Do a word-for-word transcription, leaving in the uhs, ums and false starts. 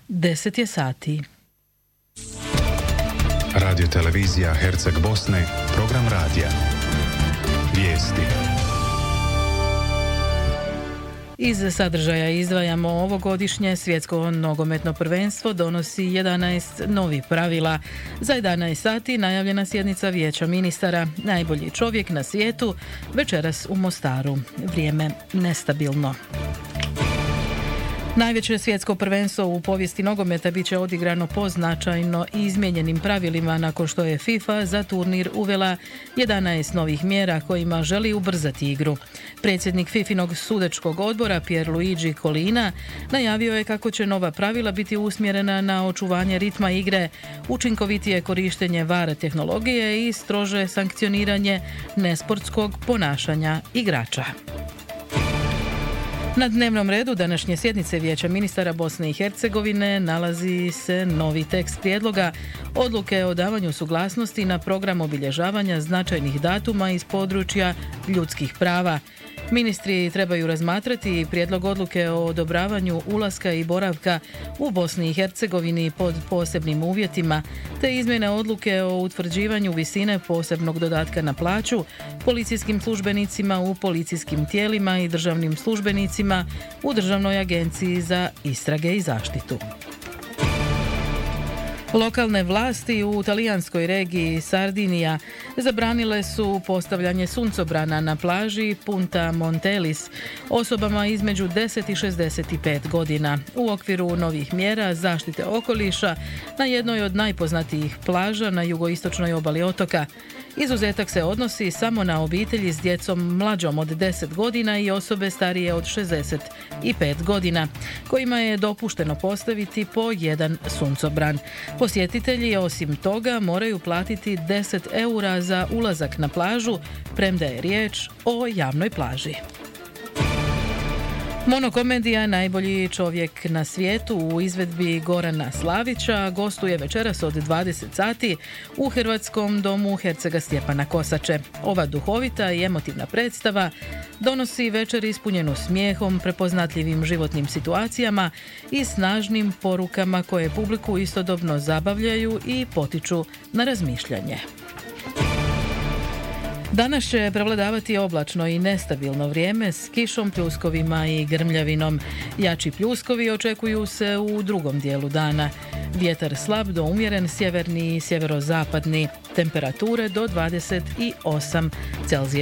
Deset je sati. Radio televizija Herceg Bosne, program radija. Vijesti. Iz sadržaja izdvajamo ovogodišnje svjetsko nogometno prvenstvo donosi jedanaest novih pravila. Za jedanaest sati najavljena sjednica Vijeća ministara. Najbolji čovjek na svijetu večeras u Mostaru. Vrijeme nestabilno. Najveće svjetsko prvenstvo u povijesti nogometa bit će odigrano po značajno izmijenjenim pravilima nakon što je FIFA za turnir uvela jedanaest novih mjera kojima želi ubrzati igru. Predsjednik fifinog sudačkog odbora Pierluigi Collina najavio je kako će nova pravila biti usmjerena na očuvanje ritma igre, učinkovitije korištenje VAR tehnologije i strože sankcioniranje nesportskog ponašanja igrača. Na dnevnom redu današnje sjednice Vijeća ministara Bosne i Hercegovine nalazi se novi tekst prijedloga odluke o davanju suglasnosti na program obilježavanja značajnih datuma iz područja ljudskih prava. Ministri trebaju razmatrati prijedlog odluke o odobravanju ulaska i boravka u Bosni i Hercegovini pod posebnim uvjetima, te izmjene odluke o utvrđivanju visine posebnog dodatka na plaću policijskim službenicima u policijskim tijelima i državnim službenicima u Državnoj agenciji za istrage i zaštitu. Lokalne vlasti u talijanskoj regiji Sardinija zabranile su postavljanje suncobrana na plaži Punta Montelis osobama između deset i šezdeset pet godina u okviru novih mjera zaštite okoliša na jednoj od najpoznatijih plaža na jugoistočnoj obali otoka. Izuzetak se odnosi samo na obitelji s djecom mlađom od deset godina i osobe starije od šezdeset pet godina, kojima je dopušteno postaviti po jedan suncobran. Posjetitelji osim toga moraju platiti deset eura za ulazak na plažu, premda je riječ o javnoj plaži. Monokomedija Najbolji čovjek na svijetu u izvedbi Gorana Slavića gostuje večeras od dvadeset sati u Hrvatskom domu Hercega Stjepana Kosače. Ova duhovita i emotivna predstava donosi večer ispunjenu smijehom, prepoznatljivim životnim situacijama i snažnim porukama koje publiku istodobno zabavljaju i potiču na razmišljanje. Danas će prevladavati oblačno i nestabilno vrijeme s kišom, pljuskovima i grmljavinom. Jači pljuskovi očekuju se u drugom dijelu dana. Vjetar slab do umjeren, sjeverni i sjeverozapadni. Temperature do dvadeset osam Celzija.